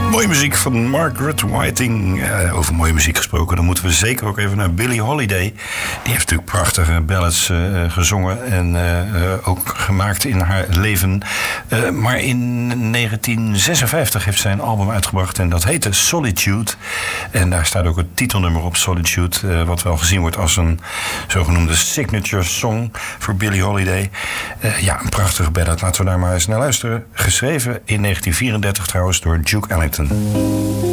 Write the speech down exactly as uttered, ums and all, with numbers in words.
Mooie muziek van Margaret Whiting. Uh, over mooie muziek gesproken, dan moeten we zeker ook even naar Billie Holiday. Die heeft natuurlijk prachtige ballads uh, gezongen en uh, uh, ook gemaakt in haar leven. Uh, maar in negentien zesenvijftig heeft zij een album uitgebracht en dat heette Solitude. En daar staat ook het titelnummer op, Solitude, uh, wat wel gezien wordt als een zogenoemde signature song voor Billie Holiday. Uh, ja, een prachtige ballad. Laten we daar maar eens naar luisteren. Geschreven in negentien vierendertig trouwens door Duke Ellington.